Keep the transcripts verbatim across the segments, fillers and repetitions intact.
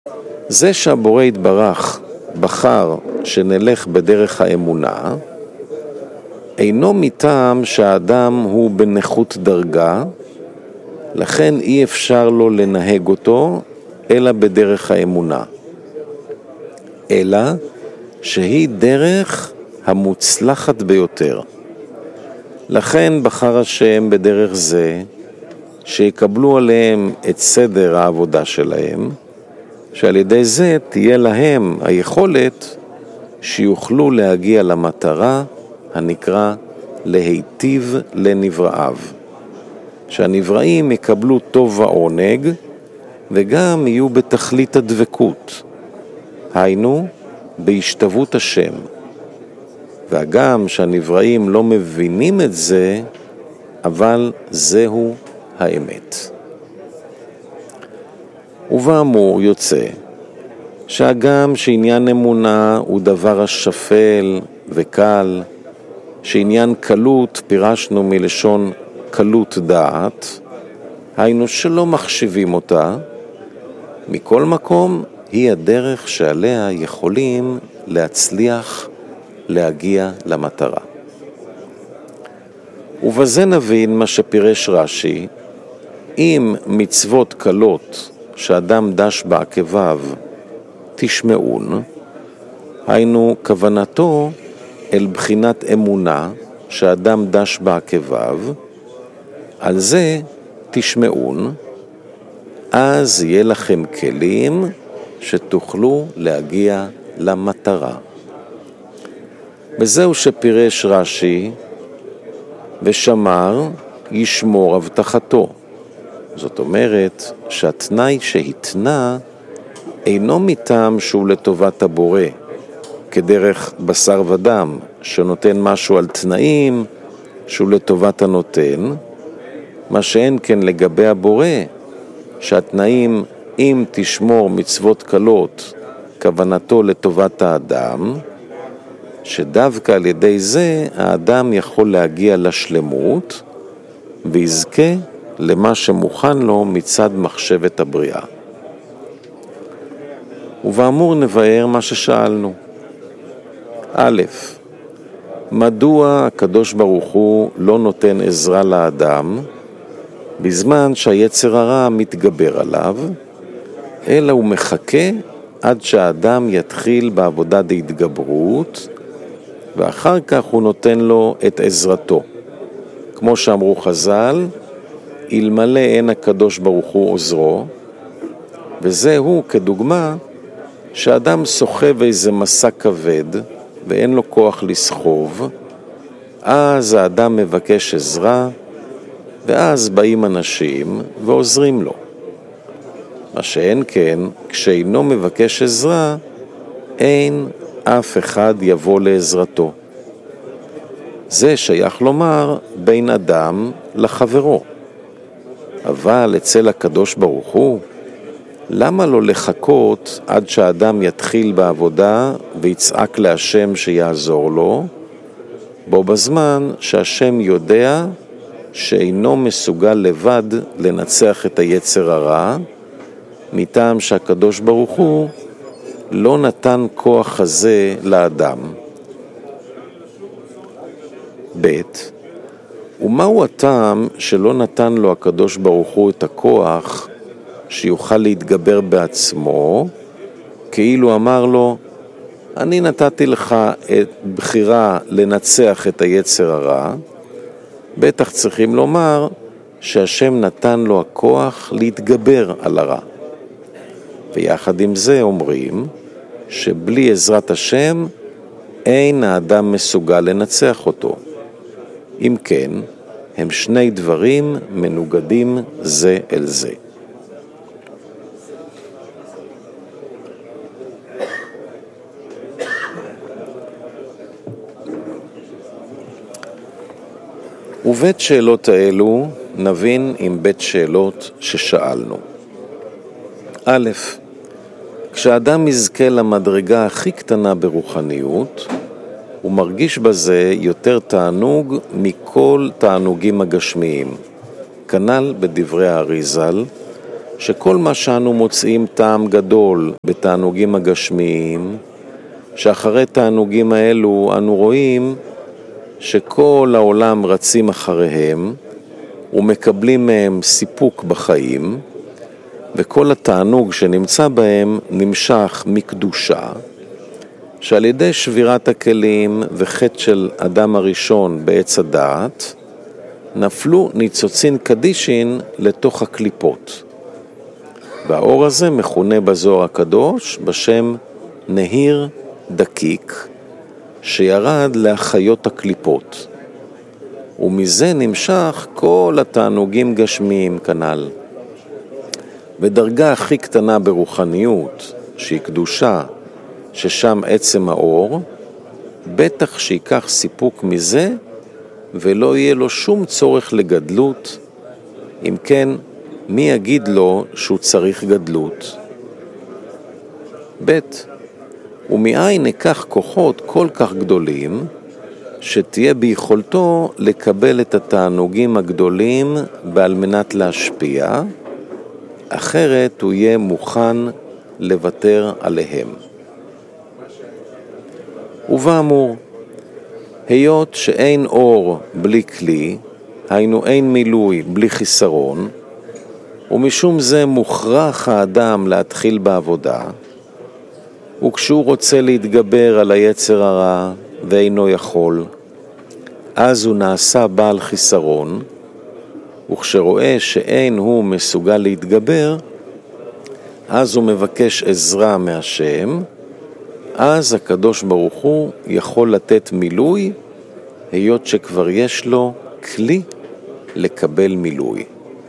זה שהבורא יתברך בחר שנלך בדרך האמונה, אינו מטעם שהאדם הוא בנחות דרגה, לכן אי אפשר לו לנהג אותו אלא בדרך האמונה, אלא שהיא דרך המוצלחת ביותר. לכן בחר השם בדרך זה שיקבלו עליהם את סדר העבודה שלהם, שעל ידי זה תהיה להם היכולת שיוכלו להגיע למטרה הנקרא להיטיב לנבראיו, שהנבראים יקבלו טוב ועונג וגם יהיו בתכלית הדבקות, היינו בהשתוות השם. וגם שהנבראים לא מבינים את זה, אבל זהו האמת. ובאמור יוצא שהגם שעניין אמונה הוא דבר השפל וקל, שעניין קלות פירשנו מלשון קלות דעת, היינו שלא מחשיבים אותה, מכל מקום היא הדרך שעליה יכולים להצליח להגיע למטרה. ובזה נבין מה שפירש רש"י, אם מצוות קלות שאדם דש בעקביו תשמעון, היינו כוונתו אל בחינת אמונה שאדם דש בעקביו, על זה תשמעון, אז יהיה לכם כלים שתוכלו להגיע למטרה. וזהו שפירש רש"י, ושמר ישמור הבטחתו. זאת אומרת שהתנאי שהתנה אינו מטעם שהוא לטובת הבורא, כדרך בשר ודם שנותן משהו על תנאים שהוא לטובת הנותן, מה שאין כן לגבי הבורא, שהתנאים אם תשמור מצוות קלות כוונתו לטובת האדם, שדווקא על ידי זה האדם יכול להגיע לשלמות ויזכה למה שמוכן לו מצד מחשבת הבריאה. ובאמור נבאר מה ששאלנו. א', מדוע הקדוש ברוך הוא לא נותן עזרה לאדם בזמן שהיצר הרע מתגבר עליו, אלא הוא מחכה עד שהאדם יתחיל בעבודה דהתגברות, ואחר כך הוא נותן לו את עזרתו. כמו שאמרו חז"ל, אלמלא אין הקדוש ברוך הוא עוזרו, וזהו כדוגמה שאדם סוחב איזה מסע כבד ואין לו כוח לסחוב, אז האדם מבקש עזרה, ואז באים אנשים ועוזרים לו. מה שאין כן, כשאינו מבקש עזרה, אין אף אחד יבוא לעזרתו. זה שייך לומר בין אדם לחברו. אבל אצל הקדוש ברוך הוא, למה לא לחכות עד שהאדם יתחיל בעבודה ויצעק להשם שיעזור לו, בו בזמן שהשם יודע שאינו מסוגל לבד לנצח את היצר הרע, מטעם שהקדוש ברוך הוא לא נתן כוח הזה לאדם. ב', ומהו הטעם שלא נתן לו הקדוש ברוך הוא את הכוח שיוכל להתגבר בעצמו, כאילו אמר לו, אני נתתי לך את בחירה לנצח את היצר הרע, בטח צריכים לומר שהשם נתן לו הכוח להתגבר על הרע. ויחד עם זה אומרים שבלי עזרת השם אין האדם מסוגל לנצח אותו. אם כן, הם שני דברים מנוגדים זה אל זה. ובית שאלות האלו נבין עם בית שאלות ששאלנו. א', כשאדם יזכה למדרגה הכי קטנה ברוחניות, הוא מרגיש בזה יותר תענוג מכל תענוגים הגשמיים. כנ"ל בדברי האריז"ל, שכל מה שאנו מוצאים טעם גדול בתענוגים הגשמיים, שאחרי תענוגים האלו אנו רואים שכל העולם רצים אחריהם ומקבלים מהם סיפוק בחיים, וכל התענוג שנמצא בהם נמשך מקדושה, שעל ידי שבירת הכלים וחטא של אדם הראשון בעץ הדעת, נפלו ניצוצין קדישין לתוך הקליפות. והאור הזה מכונה בזוהר הקדוש בשם נהיר דקיק, שירד להחיות הקליפות. ומזה נמשך כל התענוגים גשמיים כנ"ל. ודרגה הכי קטנה ברוחניות, שהיא קדושה, ששם עצם האור, בטח שיקח סיפוק מזה, ולא יהיה לו שום צורך לגדלות. אם כן, מי יגיד לו שהוא צריך גדלות? ב' ומאין ניקח כוחות כל כך גדולים, שתהיה ביכולתו לקבל את התענוגים הגדולים בעל מנת להשפיע, אחרת הוא יהיה מוכן לוותר עליהם. ובאמור, היות שאין אור בלי כלי, היינו אין מילוי בלי חיסרון, ומשום זה מוכרח האדם להתחיל בעבודה, וכשהוא רוצה להתגבר על היצר הרע ואינו יכול, אז הוא נעשה בעל חיסרון, וכשרואה שאין הוא מסוגל להתגבר, אז הוא מבקש עזרה מהשם, אז הקדוש ברוך הוא יכול לתת מילוי, היות שכבר יש לו כלי לקבל מילוי.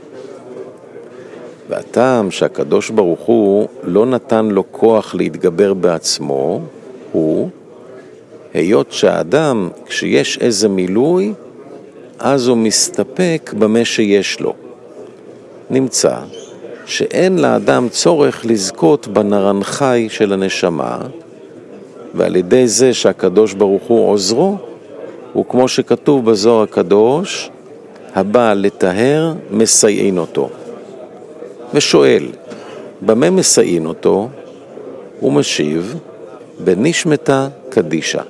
והטעם שהקדוש ברוך הוא לא נתן לו כוח להתגבר בעצמו, הוא, היות שהאדם כשיש איזה מילוי, אז הוא מסתפק במה שיש לו. נמצא שאין לאדם צורך לזכות בנרנחי של הנשמה, ועל ידי זה שהקדוש ברוך הוא עוזרו, וכמו שכתוב בזוהר הקדוש, הבא לטהר מסייעין אותו. ושואל, במה מסייעין אותו? הוא משיב, בנשמתה קדישה.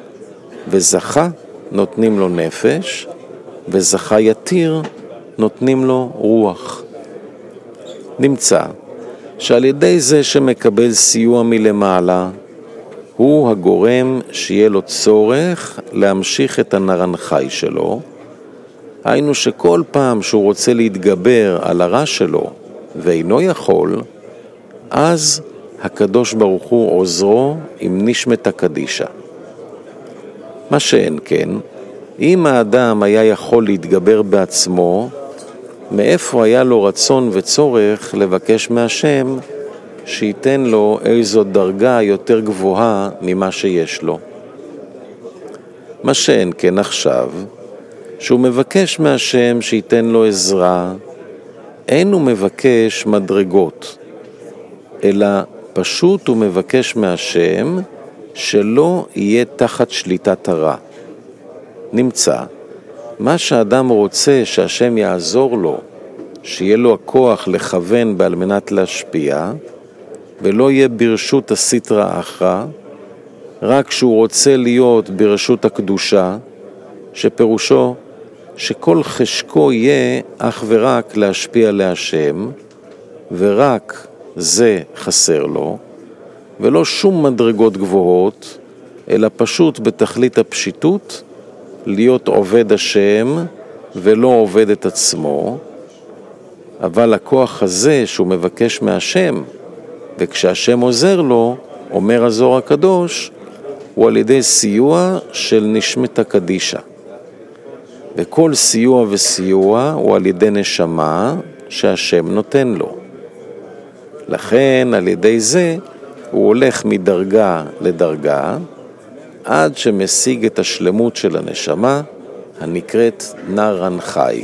וזכה נותנים לו נפש, וזכה יתיר נותנים לו רוח. נמצא שעל ידי זה שמקבל סיוע מלמעלה, הוא הגורם שיהיה לו צורך להמשיך את הנרנחי שלו, היינו שכל פעם שהוא רוצה להתגבר על הרע שלו ואינו יכול, אז הקדוש ברוך הוא עוזרו עם נשמת קדישה. מה שאין כן, אם האדם היה יכול להתגבר בעצמו, מאיפה היה לו רצון וצורך לבקש מהשם שייתן לו איזו דרגה יותר גבוהה ממה שיש לו? מה שאין כן עכשיו, שהוא מבקש מהשם שייתן לו עזרה, אין הוא מבקש מדרגות, אלא פשוט הוא מבקש מהשם שלא יהיה תחת שליטת הרע. נמצא, מה שאדם רוצה שהשם יעזור לו, שיהיה לו הכוח לכוון בעל מנת להשפיע, ולא יהיה ברשות הסטרא אחרא, רק שהוא רוצה להיות ברשות הקדושה, שפירושו שכל חשקו יהיה אך ורק להשפיע להשם, ורק זה חסר לו, ולא שום מדרגות גבוהות, אלא פשוט בתכלית הפשיטות, להיות עובד השם ולא עובד את עצמו. אבל הכוח הזה שהוא מבקש מהשם, וכשהשם עוזר לו, אומר הזוהר הקדוש, הוא על ידי סיוע של נשמת קדישה. וכל סיוע וסיוע הוא על ידי נשמה שהשם נותן לו. לכן על ידי זה הוא הולך מדרגה לדרגה, עד שמשיג את השלמות של הנשמה, הנקראת נרנחי.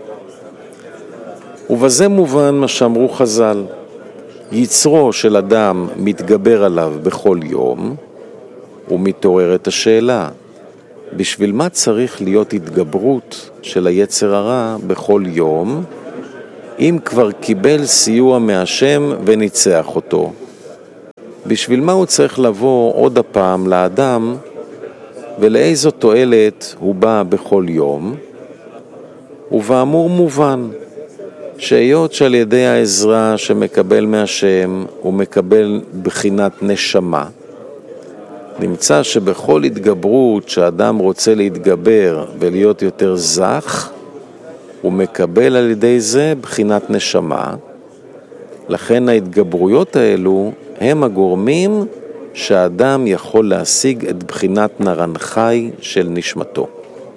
ובזה מובן מה שאמרו חז"ל, יצרו של אדם מתגבר עליו בכל יום, ומתעוררת השאלה, בשביל מה צריך להיות התגברות של היצר הרע בכל יום, אם כבר קיבל סיוע מהשם וניצח אותו. בשביל מה הוא צריך לבוא עוד הפעם לאדם, ולאיזו תועלת הוא בא בכל יום? ובאמור מובן, שהיות שעל ידי העזרה שמקבל מהשם, הוא מקבל בחינת נשמה. נמצא שבכל התגברות שאדם רוצה להתגבר ולהיות יותר זך, הוא מקבל על ידי זה בחינת נשמה. לכן ההתגברויות האלו הם הגורמים שהאדם יכול להשיג את בחינת נרנחי של נשמתו.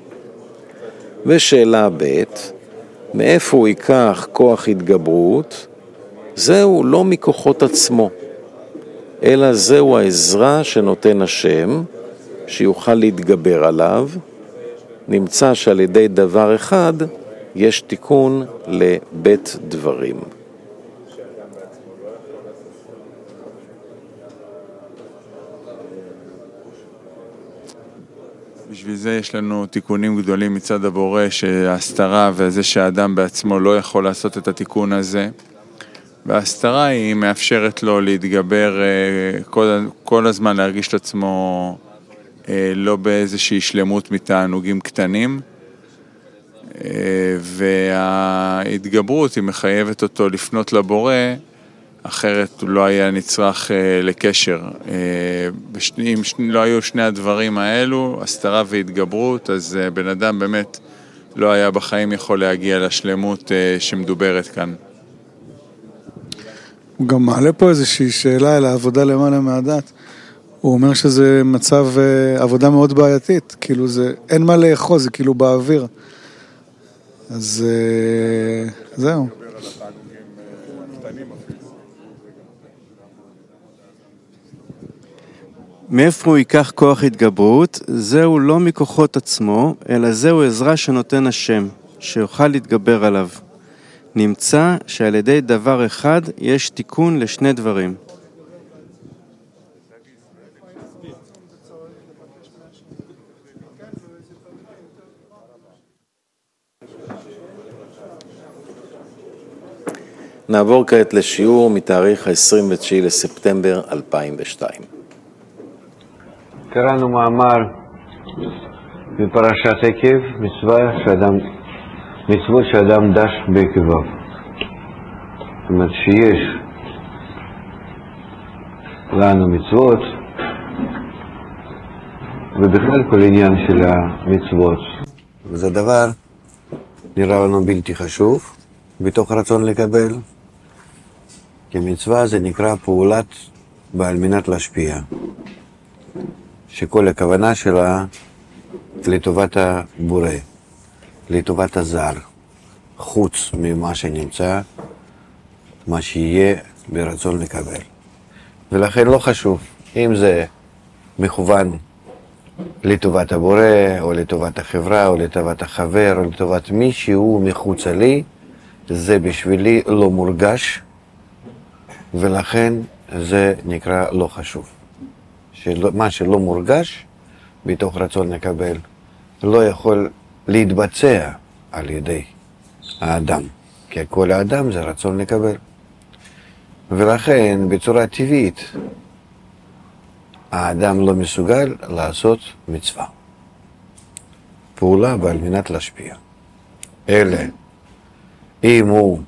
ושאלה ב', מאיפה הוא ייקח כוח התגברות? זהו לא מכוחות עצמו, אלא זהו העזרה שנותן השם, שיוכל להתגבר עליו. נמצא שעל ידי דבר אחד יש תיקון לבית דברים. בשביל זה יש לנו תיקונים גדולים מצד הבורא, שההסתרה וזה שהאדם בעצמו לא יכול לעשות את התיקון הזה. וההסתרה היא מאפשרת לו להתגבר כל, כל הזמן, להרגיש את עצמו לא באיזושהי שלמות מתענוגים קטנים. וההתגברות היא מחייבת אותו לפנות לבורא, אחרת הוא לא היה נצרך לקשר. אם לא היו שני הדברים האלו, הסתרה והתגברות, אז בן אדם באמת לא היה בחיים יכול להגיע לשלמות שמדוברת כאן. הוא גם מעלה פה איזושהי שאלה על העבודה למעלה מהדת. הוא אומר שזה מצב עבודה מאוד בעייתית, כאילו זה, אין מה לאחוז, זה כאילו באוויר. אז זהו. מאיפה הוא ייקח כוח התגברות? זהו לא מכוחות עצמו, אלא זהו עזרה שנותן השם, שיוכל להתגבר עליו. נמצא שעל ידי דבר אחד יש תיקון לשני דברים. נעבור כעת לשיעור מתאריך ה-עשרים ותשעה לספטמבר אלפיים ושתיים. קראנו מאמר בפרשת עקב, מצווה שאדם, מצוות שאדם דש בעקביו. זאת אומרת שיש לנו מצוות, ובכלל כל עניין של המצוות. וזה דבר נראה לנו בלתי חשוב, בתוך רצון לקבל, כי מצווה זה נקרא פעולת בעל מנת להשפיע, שכל הכוונה שלה לטובת הבורא, לטובת הזר, חוץ ממה שנמצא, מה שיהיה ברצון לקבל. ולכן לא חשוב אם זה מכוון לטובת הבורא, או לטובת החברה, או לטובת החבר, או לטובת מישהו מחוץ לי, זה בשבילי לא מורגש, ולכן זה נקרא לא חשוב. מה שלא מורגש בתוך רצון לקבל לא יכול להתבצע על ידי האדם, כי כל האדם זה רצון לקבל. ולכן בצורה טבעית האדם לא מסוגל לעשות מצווה, פעולה בעל מנת להשפיע. אלא אם הוא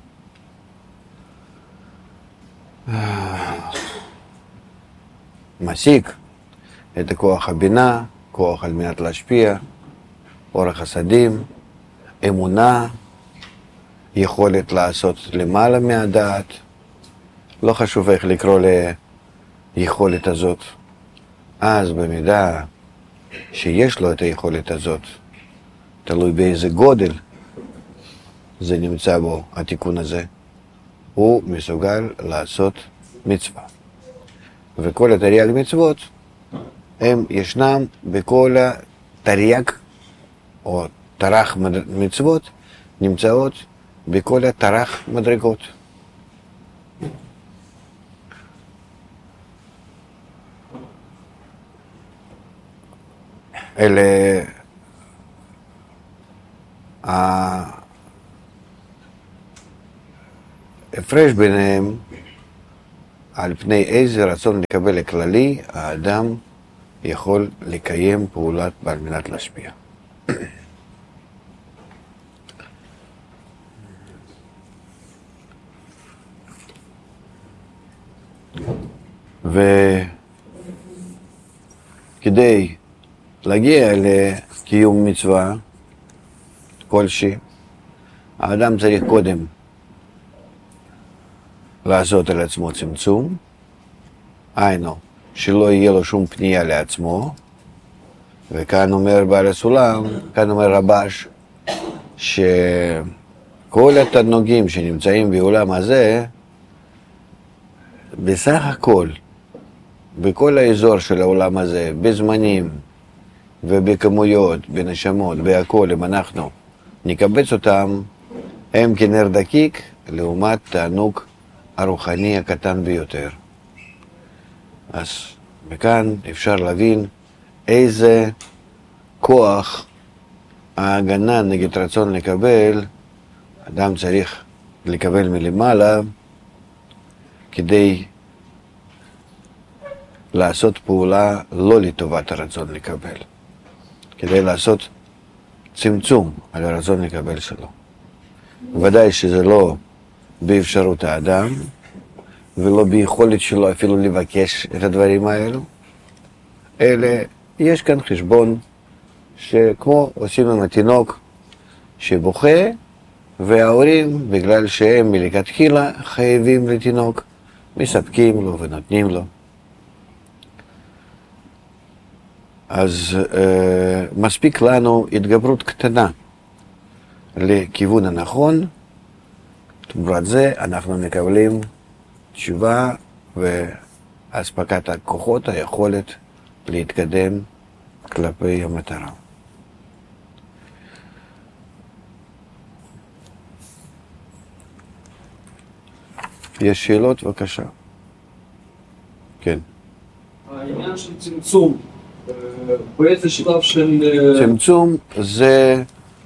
משיג את כוח הבינה, כוח על מנת להשפיע, אורח חסדים, אמונה, יכולת לעשות למעלה מהדעת, לא חשוב איך לקרוא ליכולת הזאת. אז במידה שיש לו את היכולת הזאת, תלוי באיזה גודל זה נמצא בו התיקון הזה, הוא מסוגל לעשות מצווה. וכל התרי"ג מצוות הם ישנם בכל התרי"ג או תר"ח מצוות, נמצאות בכל התר"ח מדרגות. אלה ההפרש ביניהם, על פני איזה רצון לקבל הכללי, האדם יכול לקיים פעולת על מנת להשפיע. וכדי להגיע לקיום מצווה כלשהי, האדם צריך קודם לעשות על עצמו צמצום, היינו, שלא יהיה לו שום פנייה לעצמו, וכאן אומר בעל הסולם, כאן אומר רבש, שכל התענוגים שנמצאים בעולם הזה, בסך הכל, בכל האזור של העולם הזה, בזמנים ובכמויות, בנשמות, בהכל, אם אנחנו נקבץ אותם, הם כנר דקיק לעומת תענוג הרוחני הקטן ביותר. אז מכאן אפשר להבין איזה כוח ההגנה נגד רצון לקבל, אדם צריך לקבל מלמעלה כדי לעשות פעולה לא לטובת הרצון לקבל, כדי לעשות צמצום על הרצון לקבל שלו. ודאי שזה לא באפשרות האדם, ולא ביכולת שלו אפילו לבקש את הדברים האלו, אלא יש כאן חשבון שכמו עושים עם התינוק שבוכה, וההורים, בגלל שהם מלכתחילה חייבים לתינוק, מספקים לו ונותנים לו. אז אה, מספיק לנו התגברות קטנה לכיוון הנכון, תמורת זה אנחנו מקבלים תשובה והספקת הכוחות, היכולת להתקדם כלפי המטרה. יש שאלות? בבקשה. כן. העניין של צמצום, באיזה שלב של... צמצום זה...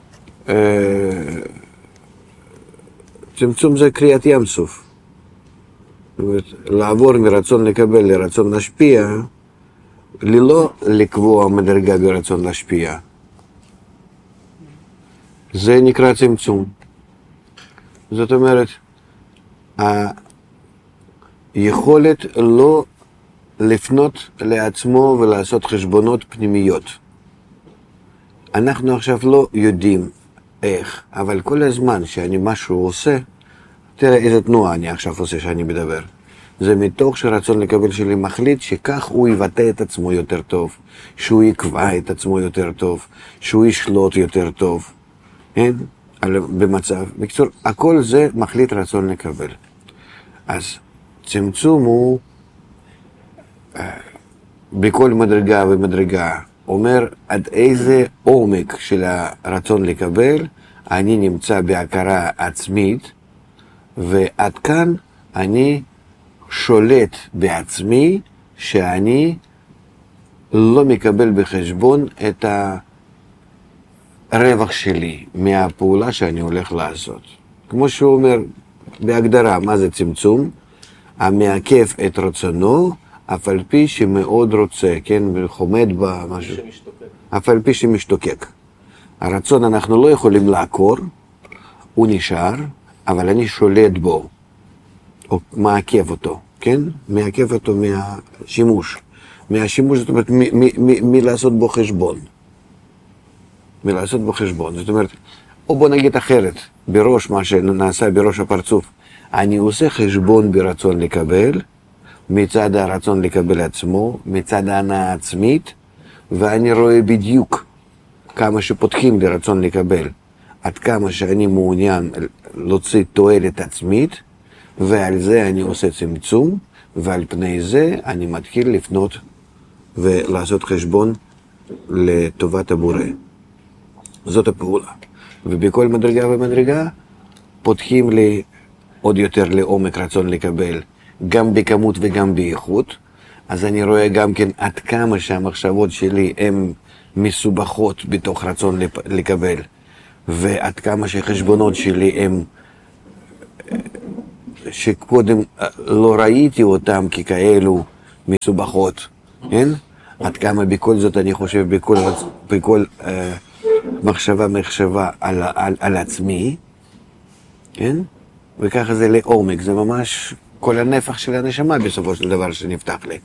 צמצום זה קריאת ים סוף. זאת אומרת, לעבור מרצון לקבל לרצון להשפיע, ללא לקבוע מדרגה ברצון להשפיע. זה נקרא צמצום. זאת אומרת, היכולת לא לפנות לעצמו ולעשות חשבונות פנימיות. אנחנו עכשיו לא יודעים איך, אבל כל הזמן שאני משהו עושה, תראה איזה תנועה אני עכשיו עושה שאני מדבר. זה מתוך שרצון לקבל שלי מחליט שכך הוא יבטא את עצמו יותר טוב, שהוא יקבע את עצמו יותר טוב, שהוא ישלוט יותר טוב. אין? במצב. בקצור, הכל זה מחליט רצון לקבל. אז צמצום הוא בכל מדרגה ומדרגה אומר עד איזה עומק של הרצון לקבל אני נמצא בהכרה עצמית, ועד כאן אני שולט בעצמי שאני לא מקבל בחשבון את הרווח שלי מהפעולה שאני הולך לעשות. כמו שהוא אומר בהגדרה, מה זה צמצום? המעכב את רצונו, אף על פי שמאוד רוצה, כן, וחומד במשהו. אף על פי שמשתוקק. הרצון אנחנו לא יכולים לעקור, הוא נשאר, אבל אני שולט בו, או מעכב אותו, כן? מעכב אותו מהשימוש. מהשימוש, זאת אומרת, מלעשות בו חשבון. מלעשות בו חשבון. זאת אומרת, או בוא נגיד אחרת, בראש מה שנעשה בראש הפרצוף, אני עושה חשבון ברצון לקבל, מצד הרצון לקבל עצמו, מצד ההנאה עצמית, ואני רואה בדיוק כמה שפותחים לרצון לקבל, עד כמה שאני מעוניין להוציא תועלת עצמית, ועל זה אני עושה צמצום, ועל פני זה אני מתחיל לפנות ולעשות חשבון לטובת הבורא. זאת הפעולה. ובכל מדרגה ומדרגה פותחים לי עוד יותר לעומק רצון לקבל, גם בכמות וגם באיכות, אז אני רואה גם כן עד כמה שהמחשבות שלי הן מסובכות בתוך רצון לקבל, ועד כמה שהחשבונות שלי הן שקודם לא ראיתי אותם ככאלו מסובכות, כן? עד כמה בכל זאת אני חושב בכל, בכל אה, מחשבה מחשבה על, על, על עצמי, כן? וככה זה לעומק, זה ממש כל הנפח של הנשמה בסופו של דבר שנפתח לי.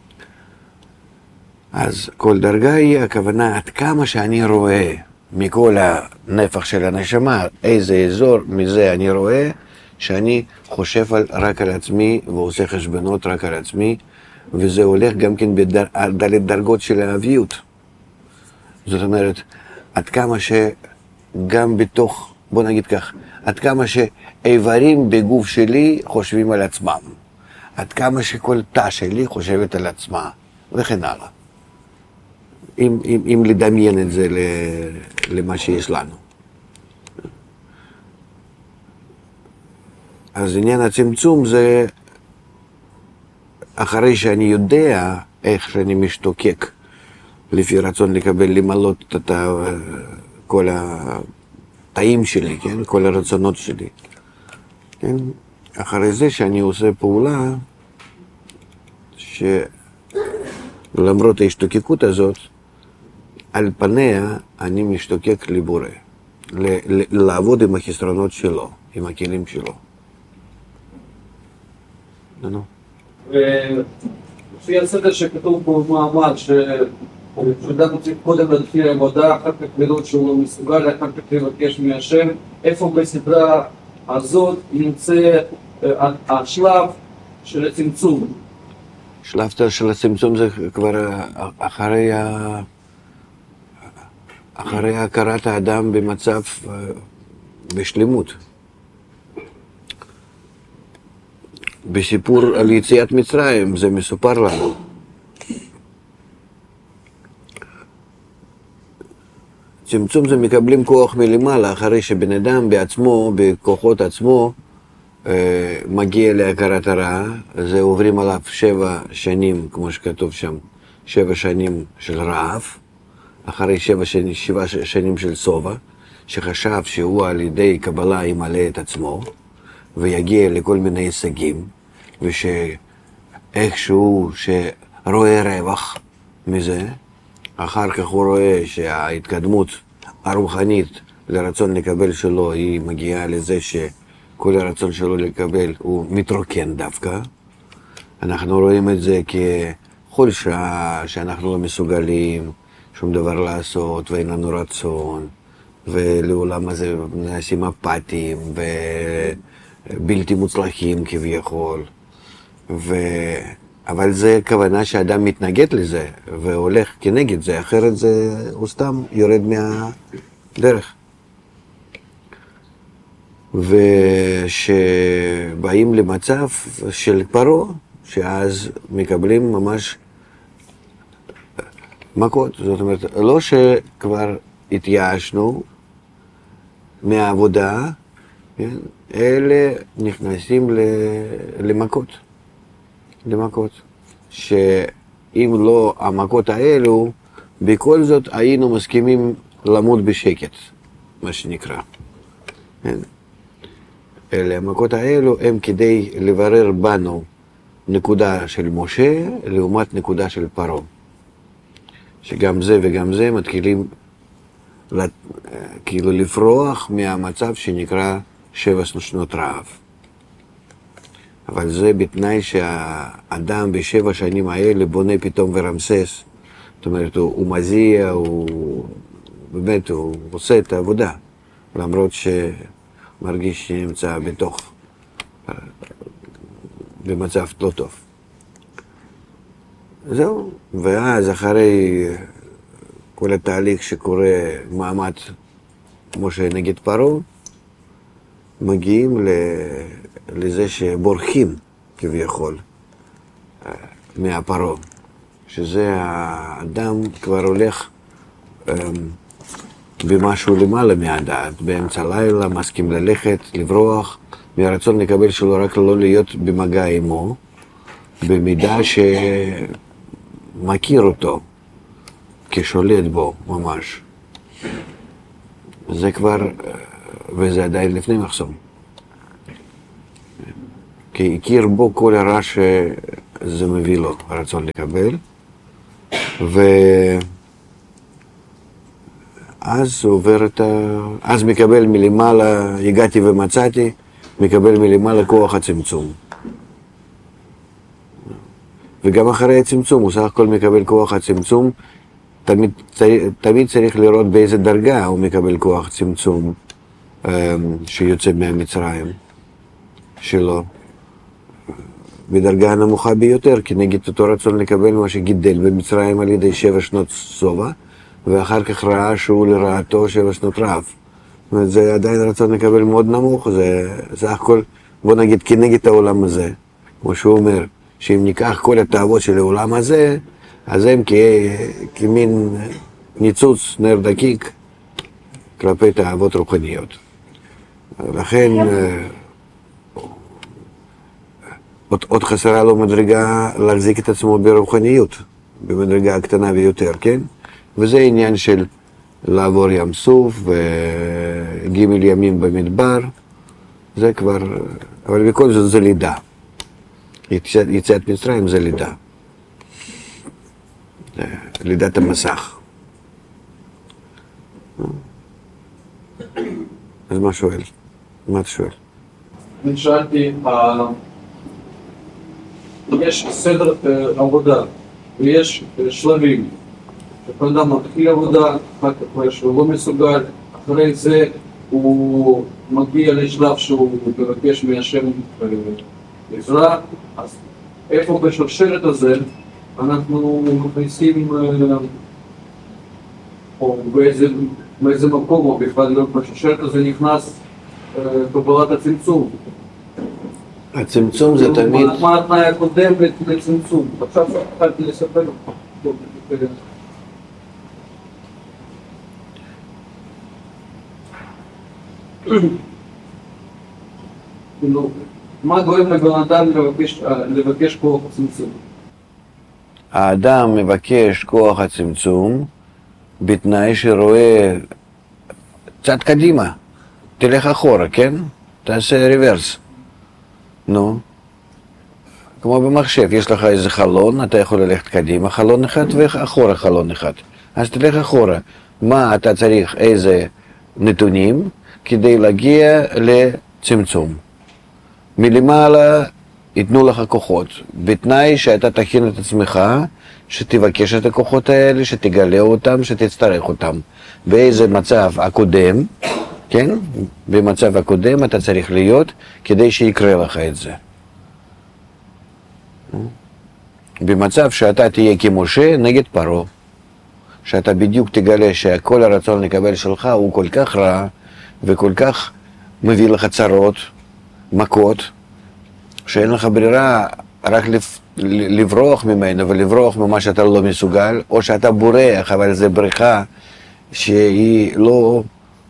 אז כל דרגה היא הכוונה עד כמה שאני רואה מכל הנפח של הנשמה, איזה אזור מזה אני רואה שאני חושב על, רק על עצמי ועושה חשבונות רק על עצמי, וזה הולך גם כן בדלת דרגות של האביות. זאת אומרת, עד כמה שגם בתוך, בוא נגיד כך, עד כמה שאיברים בגוף שלי חושבים על עצמם, עד כמה שכל תא שלי חושבת על עצמה, וכן הלאה. אם, אם, אם לדמיין את זה למה שיש לנו. אז עניין הצמצום זה אחרי שאני יודע איך שאני משתוקק לפי רצון לקבל, למלות את כל התאים שלי, כן? כל הרצונות שלי. כן? אחרי זה שאני עושה פעולה שלמרות ההשתוקקות הזאת, על פניה אני משתוקק לבורא, לעבוד עם החסרונות שלו, עם הכלים שלו. נו. ולפי הסדר שכתוב פה במעמד, שאדם צריך קודם להתחיל עבודה, אחר כך לראות שהוא לא מסוגל, אחר כך לבקש מהשם, איפה בסדרה הזאת נמצא השלב של הצמצום? שלב של הצמצום זה כבר אחרי ה... אחרי הכרת האדם במצב בשלמות. בסיפור על יציאת מצרים זה מסופר לנו. צמצום זה מקבלים כוח מלמעלה אחרי שבן אדם בעצמו, בכוחות עצמו, מגיע להכרת הרע. זה עוברים עליו שבע שנים, כמו שכתוב שם, שבע שנים של רעב. אחרי שבע שנים, שבע שנים של סובה, שחשב שהוא על ידי קבלה ימלא את עצמו, ויגיע לכל מיני הישגים, ושאיכשהו שרואה רווח מזה, אחר כך הוא רואה שההתקדמות הרוחנית לרצון לקבל שלו, היא מגיעה לזה שכל הרצון שלו לקבל הוא מתרוקן דווקא. אנחנו רואים את זה כחולשה, שאנחנו לא מסוגלים, שום דבר לעשות, ואין לנו רצון, ולעולם הזה נעשים אפתיים ובלתי מוצלחים כביכול. ו... אבל זה כוונה שאדם מתנגד לזה והולך כנגד זה, אחרת זה הוא סתם יורד מהדרך. ושבאים למצב של פרעה, שאז מקבלים ממש מכות, זאת אומרת, לא שכבר התייאשנו מהעבודה, כן? אלה נכנסים למכות, למכות, שאם לא המכות האלו, בכל זאת היינו מסכימים למות בשקט, מה שנקרא. כן? אלה המכות האלו הם כדי לברר בנו נקודה של משה לעומת נקודה של פרעה. שגם זה וגם זה מתחילים כאילו לפרוח מהמצב שנקרא שבע שנות רעב. אבל זה בתנאי שהאדם בשבע שנים האלה בונה פתאום ורמסס, זאת אומרת הוא, הוא מזיע, הוא באמת הוא עושה את העבודה, למרות שמרגיש שנמצא בתוך, במצב לא טוב. זהו, ואז אחרי כל התהליך שקורה מעמד משה נגד פרעה, מגיעים לזה שבורחים כביכול מהפרעה, שזה האדם כבר הולך במשהו למעלה מהדעת, באמצע הלילה מסכים ללכת, לברוח, מהרצון לקבל שלו רק לא להיות במגע עמו, במידה שמכיר אותו, כשולט בו ממש. זה כבר, וזה עדיין לפני מחסום. כי הכיר בו כל הרע שזה מביא לו, הרצון לקבל. ואז עובר את ה... אז מקבל מלמעלה, הגעתי ומצאתי, מקבל מלמעלה כוח הצמצום. וגם אחרי הצמצום, הוא סך הכל מקבל כוח הצמצום, תמיד, תמיד צריך לראות באיזה דרגה הוא מקבל כוח צמצום שיוצא מהמצרים שלו. בדרגה הנמוכה ביותר, כנגד אותו רצון לקבל מה שגידל במצרים על ידי שבע שנות סובה, ואחר כך ראה שהוא לרעתו שבע שנות רעב. זאת אומרת, זה עדיין רצון לקבל מאוד נמוך, זה סך הכל, בוא נגיד, כנגד העולם הזה, כמו שהוא אומר, שאם ניקח כל התאוות של העולם הזה, אז הם כ... כמין ניצוץ נר דקיק כלפי תאוות רוחניות. לכן עוד, עוד חסרה לו מדרגה להחזיק את עצמו ברוחניות, במדרגה הקטנה ביותר, כן? וזה עניין של לעבור ים סוף וגימל ימים במדבר, זה כבר, אבל בכל זאת זה לידה. יציאת מצרים זה לידה. לידת המסך. אז מה שואל? מה אתה שואל? אני שאלתי, יש סדר עבודה ויש שלבים. כשבן אדם מתחיל עבודה, אחר כך הוא לא מסוגל, אחרי זה הוא מגיע לשלב שהוא מבקש מהשם עזרה, אז איפה בשרשרת הזה אנחנו מכניסים, או באיזה, באיזה מקום, או בכלל לא בשרשרת הזה נכנס קבלת הצמצום. הצמצום זה תמיד... מה התנאי הקודם לצמצום? עכשיו התחלתי לספר לך. מה גורם לבן אדם לבקש כוח הצמצום? האדם מבקש כוח הצמצום בתנאי שרואה צד קדימה, תלך אחורה, כן? תעשה ריברס. נו, כמו במחשב, יש לך איזה חלון, אתה יכול ללכת קדימה חלון אחד ואחורה חלון אחד. אז תלך אחורה. מה אתה צריך, איזה נתונים, כדי להגיע לצמצום. מלמעלה ייתנו לך כוחות, בתנאי שאתה תכין את עצמך, שתבקש את הכוחות האלה, שתגלה אותם, שתצטרך אותם. באיזה מצב הקודם, כן? במצב הקודם אתה צריך להיות, כדי שיקרה לך את זה. במצב שאתה תהיה כמשה נגד פרעה, שאתה בדיוק תגלה שכל הרצון לקבל שלך הוא כל כך רע, וכל כך מביא לך צרות, מכות, שאין לך ברירה רק לברוח ממנו ולברוח ממה שאתה לא מסוגל, או שאתה בורח, אבל זו בריחה שהיא לא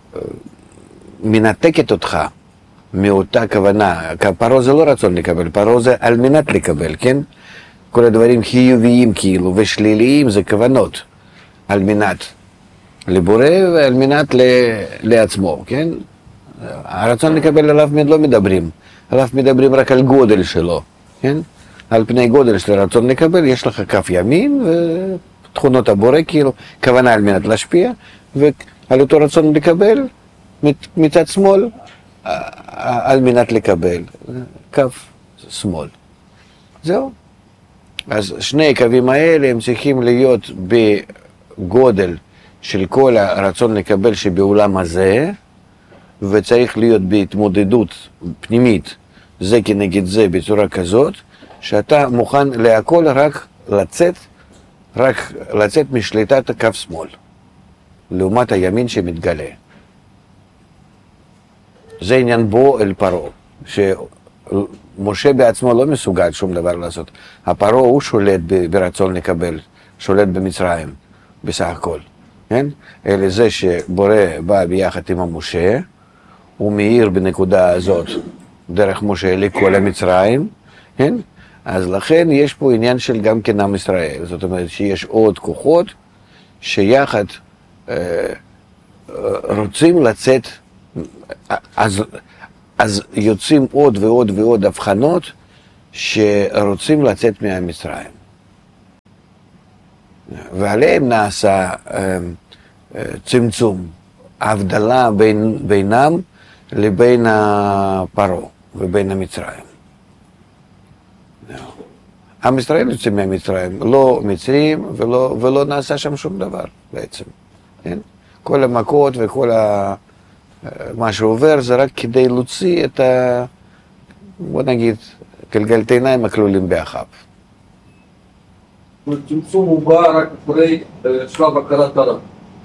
מנתקת אותך מאותה כוונה. פרעה זה לא רצון לקבל, פרעה זה על מנת לקבל, כן? כל הדברים חיוביים כאילו ושליליים זה כוונות, על מנת לבורא ועל מנת ל... לעצמו, כן? הרצון לקבל עליו לא מדברים, עליו מדברים רק על גודל שלו, כן? על פני גודל של הרצון לקבל, יש לך כף ימין ותכונות הבורא, כאילו, כוונה על מנת להשפיע, ועל אותו רצון לקבל, מצד שמאל, על מנת לקבל, כף שמאל. זהו. אז שני הקווים האלה הם צריכים להיות בגודל של כל הרצון לקבל שבעולם הזה, וצריך להיות בהתמודדות פנימית, זה כנגד זה בצורה כזאת, שאתה מוכן להכל רק לצאת, רק לצאת משליטת הקו שמאל, לעומת הימין שמתגלה. זה עניין בו אל פרעה, שמשה בעצמו לא מסוגל שום דבר לעשות. הפרעה הוא שולט ברצון לקבל, שולט במצרים, בסך הכל. כן? אלא זה שבורא בא ביחד עם המשה, הוא מאיר בנקודה הזאת, דרך משה לכל המצרים, כן? אז לכן יש פה עניין של גם כן עם ישראל, זאת אומרת שיש עוד כוחות שיחד אה, רוצים לצאת, אז, אז יוצאים עוד ועוד ועוד הבחנות שרוצים לצאת מהמצרים. ועליהם נעשה צמצום, ההבדלה בין, בינם לבין הפרעה ובין המצרים. עם ישראל יוצא מהמצרים, לא מצרים ולא, ולא נעשה שם שום דבר בעצם. כן? כל המכות וכל ה... מה שעובר זה רק כדי להוציא את ה... בוא נגיד, גלגלת עיניים הכלולים באחיו. צמצום הוא בא רק אחרי שלב הכרת הרע.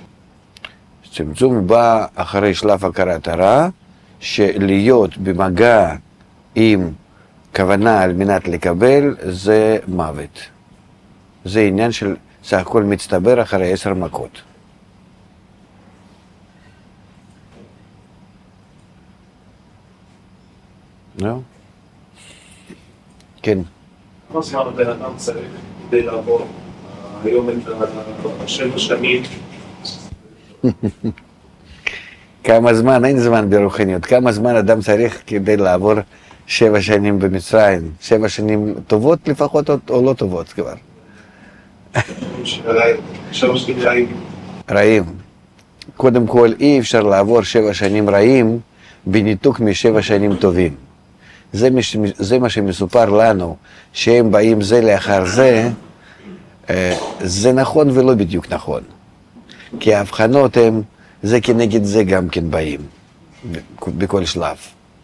צמצום בא אחרי שלב הכרת הרע, שלהיות במגע עם כוונה על מנת לקבל זה מוות. זה עניין של סך הכל מצטבר אחרי עשר מכות. לא? כן. כמה זמן הבן אדם צריך כדי לעבור היום את השבע שנים? כמה זמן? אין זמן ברוחניות. כמה זמן אדם צריך כדי לעבור שבע שנים במצרים? שבע שנים טובות לפחות או לא טובות כבר? שבע שנים רעים. רעים. קודם כל אי אפשר לעבור שבע שנים רעים בניתוק משבע שנים טובים. זה, מש, זה מה שמסופר לנו, שהם באים זה לאחר זה, זה נכון ולא בדיוק נכון. כי ההבחנות הם, זה כנגד זה גם כן באים, בכל שלב.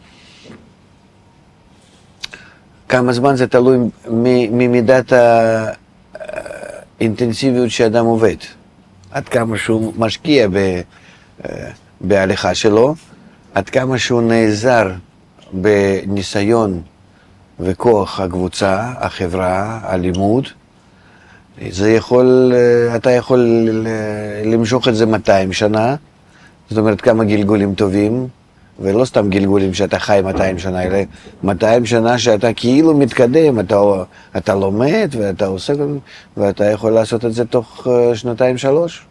כמה זמן זה תלוי ממידת האינטנסיביות שאדם עובד. עד כמה שהוא משקיע ב, בהליכה שלו, עד כמה שהוא נעזר בניסיון וכוח הקבוצה, החברה, הלימוד, זה יכול, אתה יכול למשוך את זה מאתיים שנה, זאת אומרת כמה גלגולים טובים, ולא סתם גלגולים שאתה חי מאתיים שנה, אלא מאתיים שנה שאתה כאילו מתקדם, אתה, אתה לומד ואתה עושה, ואתה יכול לעשות את זה תוך שנתיים שלוש.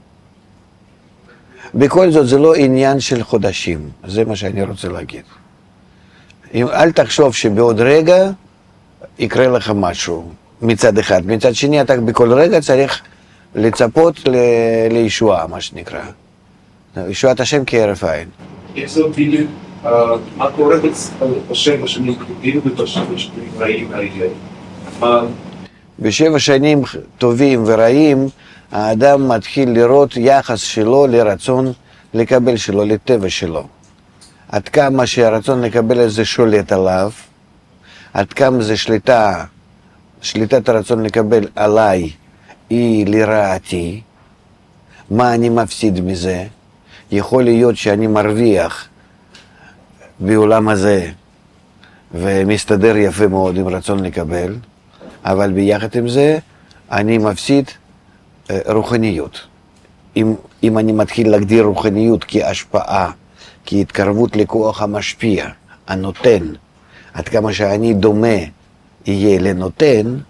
בכל זאת זה לא עניין של חודשים, זה מה שאני רוצה להגיד. אל תחשוב שבעוד רגע יקרה לך משהו מצד אחד. מצד שני, אתה בכל רגע צריך לצפות ל- לישועה, מה שנקרא. ישועת השם כהרף עין. איך זה בדיוק, מה קורה בשבע שנים טובים ובשבע שנים רעים האלה? בשבע שנים טובים ורעים, האדם מתחיל לראות יחס שלו לרצון לקבל שלו, לטבע שלו. עד כמה שהרצון לקבל את זה שולט עליו, עד כמה זה שליטה, שליטת הרצון לקבל עליי היא לרעתי, מה אני מפסיד מזה? יכול להיות שאני מרוויח בעולם הזה ומסתדר יפה מאוד עם רצון לקבל, אבל ביחד עם זה אני מפסיד רוחניות. אם, אם אני מתחיל להגדיר רוחניות כהשפעה, כהתקרבות לכוח המשפיע, הנותן, עד כמה שאני דומה יהיה לנותן,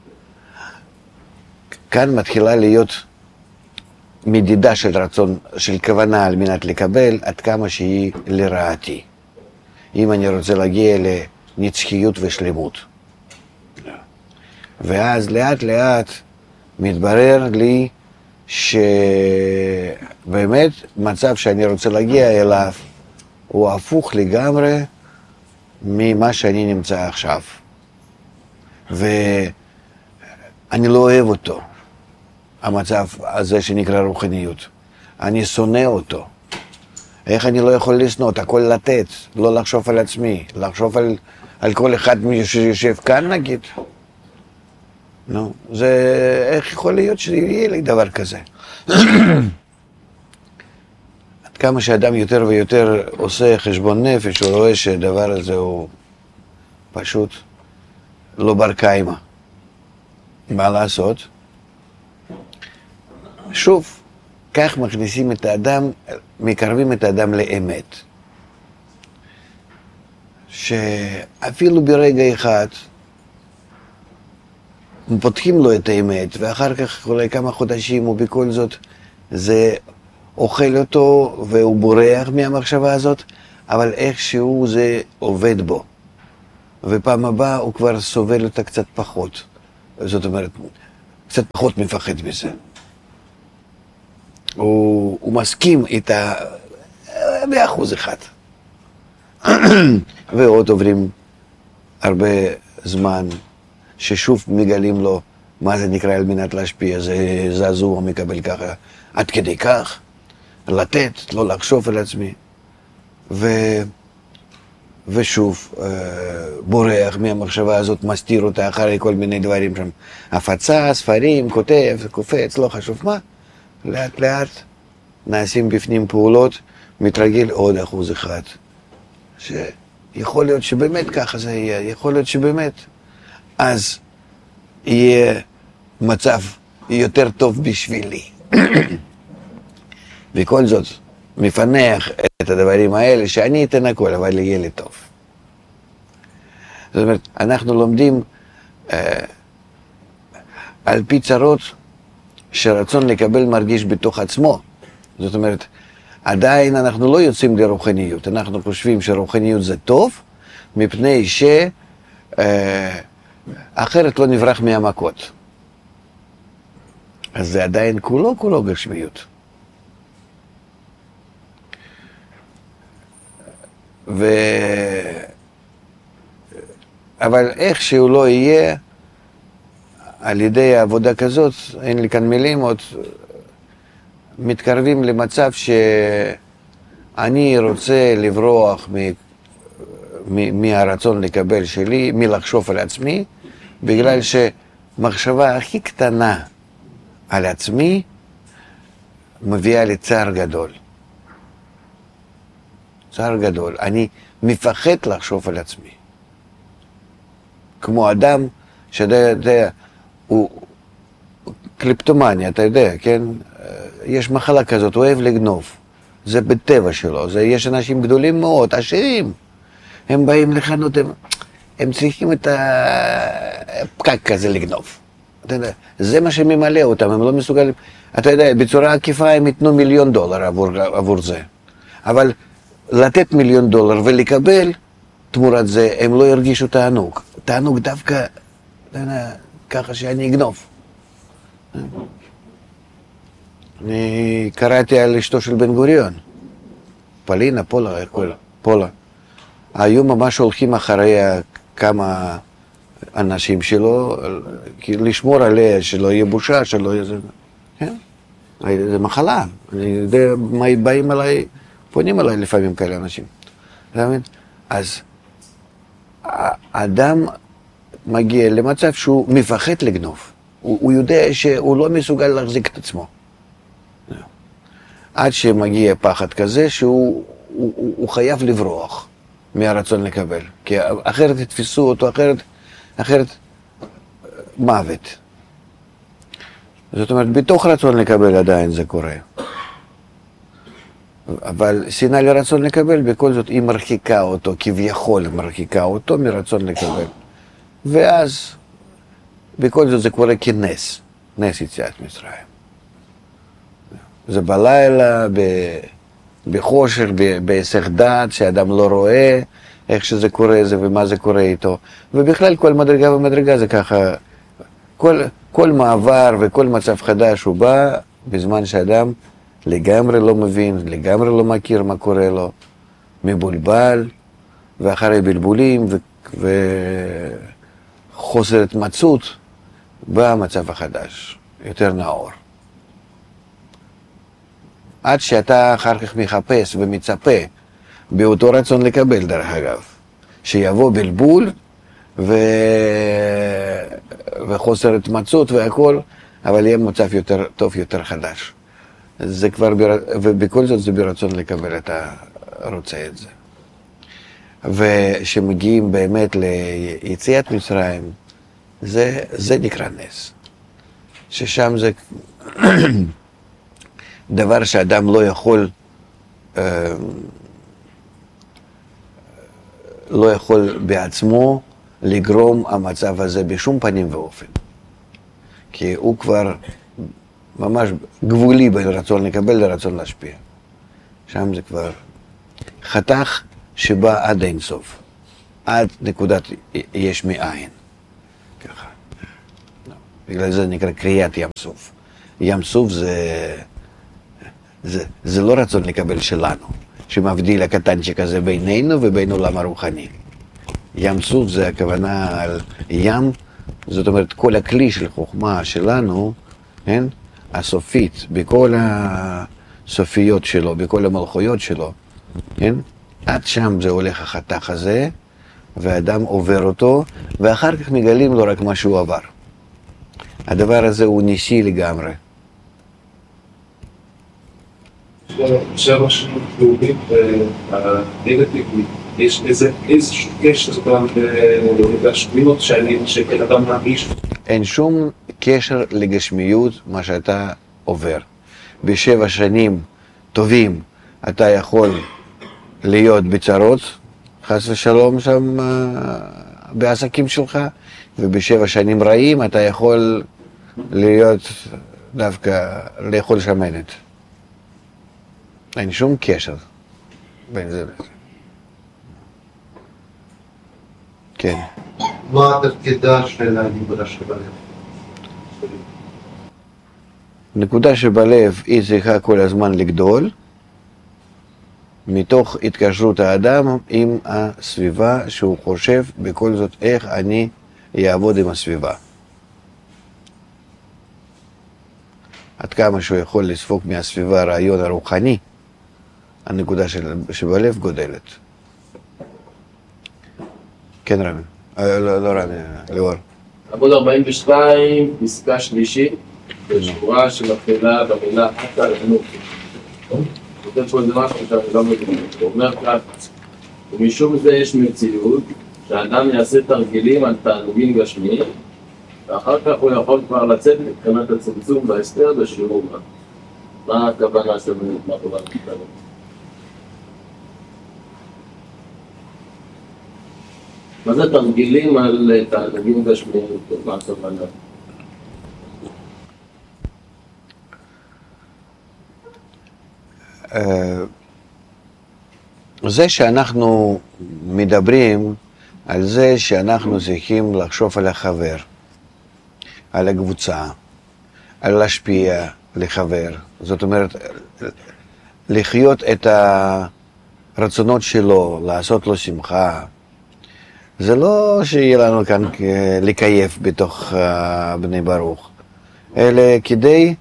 כאן מתחילה להיות מדידה של רצון, של כוונה על מנת לקבל, עד כמה שהיא לרעתי. אם אני רוצה להגיע לנצחיות ושלמות. ואז לאט לאט מתברר לי שבאמת מצב שאני רוצה להגיע אליו הוא הפוך לגמרי ממה שאני נמצא עכשיו. ואני לא אוהב אותו, המצב הזה שנקרא רוחניות. אני שונא אותו. איך אני לא יכול לשנות? הכל לתת, לא לחשוב על עצמי, לחשוב על, על כל אחד שיושב כאן נגיד. נו, זה, איך יכול להיות שיהיה לי דבר כזה? עד כמה שאדם יותר ויותר עושה חשבון נפש, הוא רואה שהדבר הזה הוא פשוט לא בר קיימא. מה לעשות? שוב, כך מכניסים את האדם, מקרבים את האדם לאמת. שאפילו ברגע אחד פותחים לו את האמת, ואחר כך אולי כמה חודשים, ובכל זאת זה אוכל אותו והוא בורח מהמחשבה הזאת, אבל איכשהו זה עובד בו. ופעם הבאה הוא כבר סובל אותה קצת פחות. זאת אומרת, קצת פחות מפחד מזה. הוא, הוא מסכים איתה באחוז אחד. ועוד עוברים הרבה זמן ששוב מגלים לו מה זה נקרא על מנת להשפיע, זה זעזוע מקבל ככה, עד כדי כך, לתת, לא לחשוב על עצמי. ו... ושוב, בורח מהמחשבה הזאת, מסתיר אותה אחרי כל מיני דברים שם. הפצה, ספרים, כותב, קופץ, לא חשוב מה. לאט לאט נעשים בפנים פעולות, מתרגל עוד אחוז אחד. שיכול להיות שבאמת ככה זה יהיה, יכול להיות שבאמת. אז יהיה מצב יותר טוב בשבילי. בכל זאת, מפנח את הדברים האלה, שאני אתן הכל, אבל יהיה לי טוב. זאת אומרת, אנחנו לומדים אה, על פי צרות שרצון לקבל מרגיש בתוך עצמו. זאת אומרת, עדיין אנחנו לא יוצאים לרוחניות, אנחנו חושבים שרוחניות זה טוב, מפני ש... אה, אחרת לא נברח מהמכות. אז זה עדיין כולו כולו גשמיות. ו... אבל איך שהוא לא יהיה, על ידי העבודה כזאת, אין לי כאן מילים, עוד מתקרבים למצב שאני רוצה לברוח מ... מ... מהרצון לקבל שלי, מלחשוב על עצמי, בגלל שמחשבה הכי קטנה על עצמי מביאה לי צער גדול. צער גדול. אני מפחד לחשוב על עצמי. כמו אדם שאתה יודע, הוא קליפטומניה, אתה יודע, כן? יש מחלה כזאת, הוא אוהב לגנוב. זה בטבע שלו. זה, יש אנשים גדולים מאוד, עשירים. הם באים לחנות, הם, הם צריכים את הפקק כזה לגנוב. אתה יודע, זה מה שממלא אותם, הם לא מסוגלים. אתה יודע, בצורה עקיפה הם ייתנו מיליון דולר עבור, עבור זה. אבל לתת מיליון דולר ולקבל תמורת זה, הם לא ירגישו תענוג. תענוג דווקא, אתה יודע, ככה שאני אגנוב. אני קראתי על אשתו של בן גוריון. פלינה, פולה, איך קוראים? פולה. היו ממש הולכים אחרי כמה אנשים שלו, לשמור עליה, שלא יהיה בושה, שלא יהיה זה. כן? זה מחלה. אני יודע מה באים אליי, פונים אליי לפעמים כאלה אנשים. אתה מבין? אז האדם מגיע למצב שהוא מפחד לגנוב. הוא, הוא יודע שהוא לא מסוגל להחזיק את עצמו. עד שמגיע פחד כזה שהוא הוא, הוא, הוא חייב לברוח מהרצון לקבל. כי אחרת יתפסו אותו, אחרת, אחרת מוות. זאת אומרת, בתוך רצון לקבל עדיין זה קורה. אבל שנאה לרצון לקבל, בכל זאת היא מרחיקה אותו, כביכול מרחיקה אותו מרצון לקבל. ואז, בכל זאת זה קורה כנס, נס יציאת מצרים. זה בלילה, בחושך, בהיסח דעת, שאדם לא רואה איך שזה קורה זה ומה זה קורה איתו. ובכלל כל מדרגה ומדרגה זה ככה, כל, כל מעבר וכל מצב חדש הוא בא בזמן שאדם לגמרי לא מבין, לגמרי לא מכיר מה קורה לו, מבולבל, ואחרי בלבולים ו... וחוסר התמצאות, בא המצב החדש, יותר נאור. עד שאתה אחר כך מחפש ומצפה, באותו רצון לקבל דרך אגב, שיבוא בלבול ו... וחוסר התמצאות והכל, אבל יהיה מצב יותר טוב, יותר חדש. זה כבר, בר... ובכל זאת זה ברצון לקבל, אתה רוצה את זה. ושמגיעים באמת ליציאת מצרים, זה, זה נקרא נס. ששם זה דבר שאדם לא יכול, לא יכול בעצמו לגרום המצב הזה בשום פנים ואופן. כי הוא כבר ממש גבולי בין רצון לקבל לרצון להשפיע. שם זה כבר חתך שבא עד אין סוף. עד נקודת יש מאין. ככה. בגלל זה נקרא קריאת ים סוף. ים סוף זה, זה, זה לא רצון לקבל שלנו, שמבדיל הקטנצ'יק הזה בינינו ובין עולם הרוחני. ים סוף זה הכוונה על ים, זאת אומרת כל הכלי של חוכמה שלנו, כן? הסופית, בכל הסופיות שלו, בכל המלכויות שלו, כן? עד שם זה הולך החתך הזה, והאדם עובר אותו, ואחר כך מגלים לו רק מה שהוא עבר. הדבר הזה הוא ניסי לגמרי. שבע שנות חיובית ונגטיבית, יש איזשהו קשר גם לגשמיות שבן אדם מרגיש? אין שום קשר לגשמיות מה שאתה עובר. בשבע שנים טובים אתה יכול להיות בצרות, חס ושלום שם בעסקים שלך, ובשבע שנים רעים אתה יכול להיות דווקא לאכול שמנת. אין שום קשר בין זה לזה. כן. מה תפקידה של הנקודה שבלב? נקודה שבלב היא צריכה כל הזמן לגדול, מתוך התקשרות האדם עם הסביבה שהוא חושב בכל זאת איך אני אעבוד עם הסביבה. עד כמה שהוא יכול לספוק מהסביבה הרעיון הרוחני, הנקודה שבלב גודלת. כן רמי, לא רמי, ליאור. עמוד ארבעים ושתיים, פסקה שלישית, בשורה שמתחילה במילה חטא לחינוך. כותב פה איזה משהו שאני לא מבין, הוא אומר כך, ומשום זה יש מציאות שהאדם יעשה תרגילים על תענוגים גשמיים, ואחר כך הוא יכול כבר לצאת מבחינת הצמצום וההסתר בשיעור מה. מה הכוונה של מה הכוונה שלנו? מה זה תרגילים על תענוגים גשמיים? מה הכוונה? זה שאנחנו מדברים על זה שאנחנו צריכים לחשוב על החבר, על הקבוצה, על להשפיע לחבר, זאת אומרת לחיות את הרצונות שלו, לעשות לו שמחה. זה לא שיהיה לנו כאן לקייף בתוך בני ברוך, אלא כדי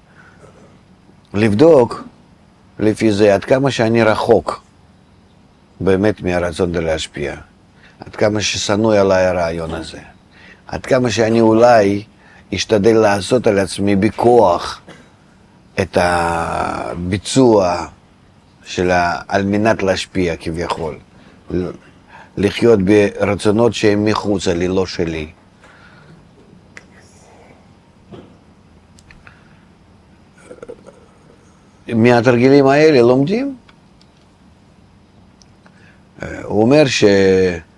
לבדוק לפי זה עד כמה שאני רחוק באמת מהרצון להשפיע, עד כמה ששנוא עליי הרעיון הזה, עד כמה שאני אולי אשתדל לעשות על עצמי בכוח את הביצוע שלה על מנת להשפיע כביכול, לחיות ברצונות שהם מחוץ לי, לא שלי. מהתרגילים האלה לומדים. הוא אומר ש...